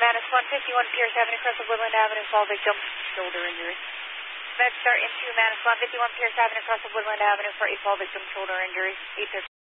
Manus 151 Pierce Avenue, cross of Woodland Avenue, fall victim, shoulder injury. MedStar into Manus 151 Pierce Avenue, cross of Woodland Avenue for a fall victim, shoulder injury, 8:15.